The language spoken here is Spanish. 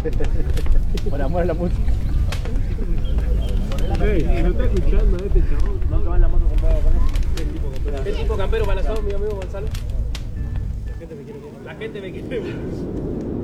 Por amor a la música. Ey, no está escuchando a este chabón. No, que va en la moto comprada con él. ¿Qué tipo campero para el asado, mi amigo Gonzalo? La gente me quiere ver.